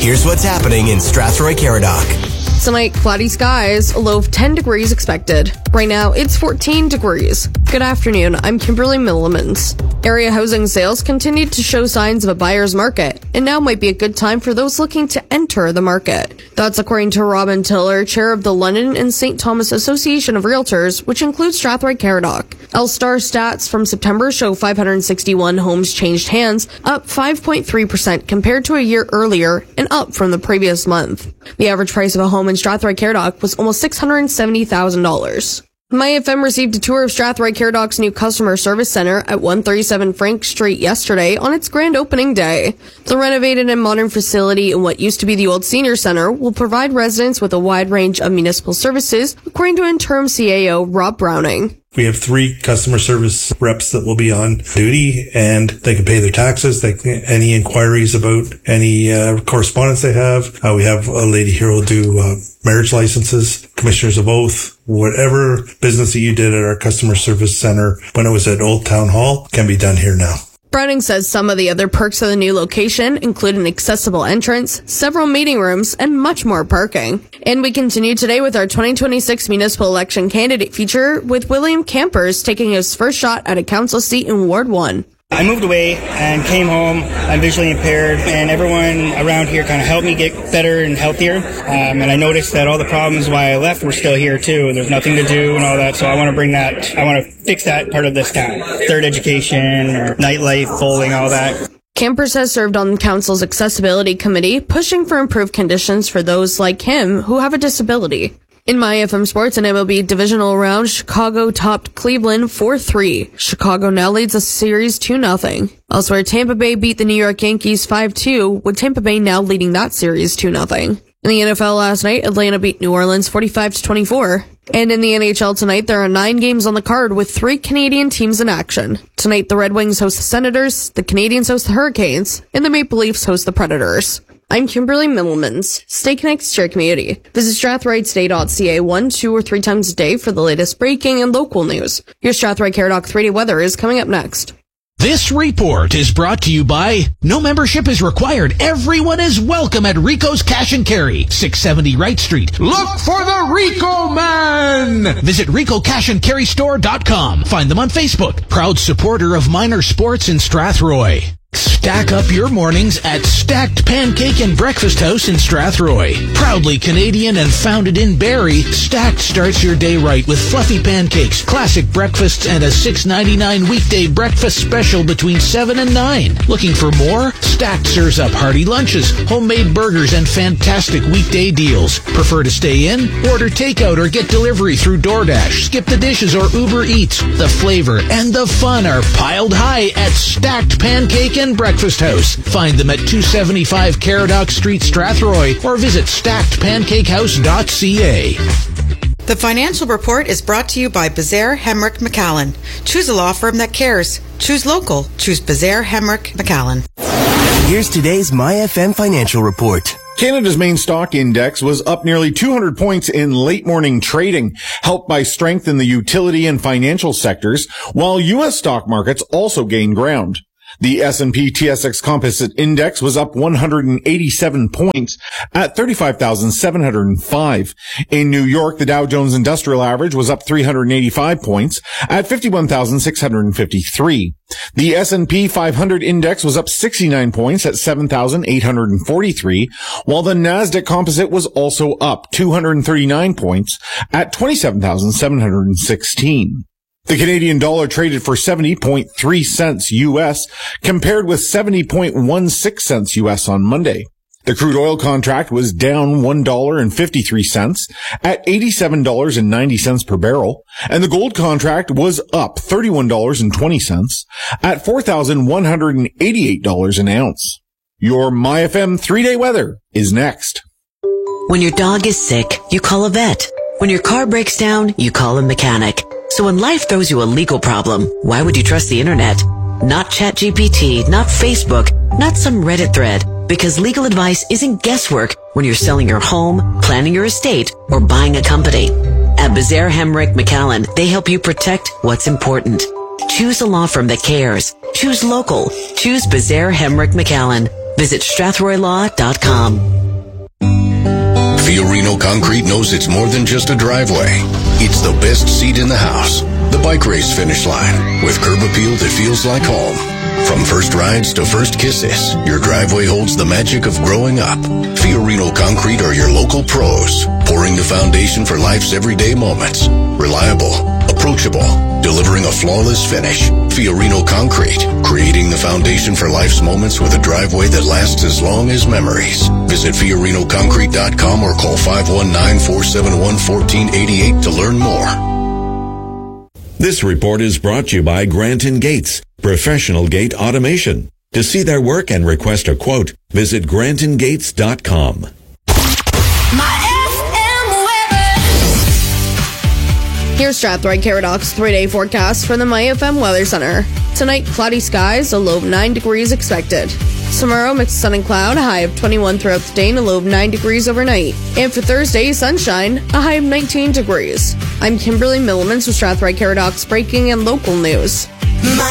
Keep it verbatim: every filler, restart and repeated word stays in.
Here's what's happening in Strathroy-Caradoc. Tonight, cloudy skies, a low of ten degrees expected. Right now, it's fourteen degrees. Good afternoon, I'm Kimberly Millimans. Area housing sales continued to show signs of a buyer's market, and now might be a good time for those looking to enter the market. That's according to Robin Tiller, chair of the London and Saint Thomas Association of Realtors, which includes Strathroy-Caradoc. L-Star stats from September show five hundred sixty-one homes changed hands, up five point three percent compared to a year earlier, and up from the previous month. The average price of a home in Strathroy-Caradoc was almost six hundred seventy thousand dollars. My F M received a tour of Strathroy-Caradoc's new customer service center at one thirty-seven Frank Street yesterday on its grand opening day. The renovated and modern facility in what used to be the old senior center will provide residents with a wide range of municipal services, according to interim C A O Rob Browning. We have three customer service reps that will be on duty, and they can pay their taxes. They can, any inquiries about any uh, correspondence they have. Uh, we have a lady here who will do uh, marriage licenses, commissioners of oath, whatever business that you did at our customer service center when it was at Old Town Hall can be done here now. Browning says some of the other perks of the new location include an accessible entrance, several meeting rooms, and much more parking. And we continue today with our twenty twenty-six municipal election candidate feature with William Campers taking his first shot at a council seat in Ward one. I moved away and came home. I'm visually impaired, and everyone around here kind of helped me get better and healthier. Um, and I noticed that all the problems why I left were still here too. There's nothing to do and all that, so I want to bring that, I want to fix that part of this town. Third education, or nightlife, bowling, all that. Campers has served on the council's accessibility committee, pushing for improved conditions for those like him who have a disability. In My F M Sports, an M L B divisional round, Chicago topped Cleveland four three. Chicago now leads the series two nothing. Elsewhere, Tampa Bay beat the New York Yankees five two, with Tampa Bay now leading that series two nothing. In the N F L last night, Atlanta beat New Orleans forty-five to twenty-four. And in the N H L tonight, there are nine games on the card with three Canadian teams in action. Tonight, the Red Wings host the Senators, the Canadians host the Hurricanes, and the Maple Leafs host the Predators. I'm Kimberly Millimans. Stay connected to your community. Visit strathroy today dot c a one, two, or three times a day for the latest breaking and local news. Your Strathroy-Caradoc three-day weather is coming up next. This report is brought to you by no membership is required. Everyone is welcome at Rico's Cash and Carry, six seventy Wright Street. Look for the Rico Man! Visit rico cash and carry store dot com. Find them on Facebook. Proud supporter of minor sports in Strathroy. Stack up your mornings at Stacked Pancake and Breakfast House in Strathroy. Proudly Canadian and founded in Barrie, Stacked starts your day right with fluffy pancakes, classic breakfasts, and a six ninety-nine weekday breakfast special between seven and nine. Looking for more? Stacked serves up hearty lunches, homemade burgers, and fantastic weekday deals. Prefer to stay in? Order takeout or get delivery through DoorDash, Skip the Dishes, or Uber Eats. The flavor and the fun are piled high at Stacked Pancake and Breakfast House. Find them at two seventy-five Caradoc Street, Strathroy, or visit stacked pancake house dot c a. The financial report is brought to you by Bezaire Hemrick McAllen. Choose a law firm that cares. Choose local. Choose Bezaire Hemrick McAllen. Here's today's My F M financial report. Canada's main stock index was up nearly two hundred points in late morning trading, helped by strength in the utility and financial sectors, while U S stock markets also gained ground. The S and P T S X Composite Index was up one hundred eighty-seven points at thirty-five thousand seven hundred five. In New York, the Dow Jones Industrial Average was up three hundred eighty-five points at fifty-one thousand six hundred fifty-three. The S and P five hundred Index was up sixty-nine points at seven thousand eight hundred forty-three, while the Nasdaq Composite was also up two hundred thirty-nine points at twenty-seven thousand seven hundred sixteen. The Canadian dollar traded for seventy point three cents U S, compared with seventy point one six cents U S on Monday. The crude oil contract was down one dollar and fifty-three cents at eighty-seven dollars and ninety cents per barrel, and the gold contract was up thirty-one dollars and twenty cents at four thousand one hundred eighty-eight dollars an ounce. Your My F M three-day weather is next. When your dog is sick, you call a vet. When your car breaks down, you call a mechanic. So when life throws you a legal problem, why would you trust the internet? Not ChatGPT, not Facebook, not some Reddit thread, because legal advice isn't guesswork when you're selling your home, planning your estate, or buying a company. At Bezaire Hemrick McAllen, they help you protect what's important. Choose a law firm that cares. Choose local. Choose Bezaire Hemrick McAllen. Visit strathroy law dot com. Fiorino Concrete knows it's more than just a driveway. It's the best seat in the house. The bike race finish line with curb appeal that feels like home. From first rides to first kisses, your driveway holds the magic of growing up. Fiorino Concrete are your local pros, pouring the foundation for life's everyday moments. Reliable, approachable, delivering a flawless finish. Fiorino Concrete, creating the foundation for life's moments with a driveway that lasts as long as memories. Visit Fiorino Concrete dot com or call five one nine, four seven one, one four eight eight to learn more. This report is brought to you by Grant and Gates, professional gate automation. To see their work and request a quote, visit grant and gates dot com. Here's Strathroy Caradox three-day forecast from the MyFM Weather Center. Tonight, cloudy skies, a low of nine degrees expected. Tomorrow, mixed sun and cloud, a high of twenty-one throughout the day and a low of nine degrees overnight. And for Thursday, sunshine, a high of nineteen degrees. I'm Kimberly Millimans with Strathroy Caradox breaking and local news.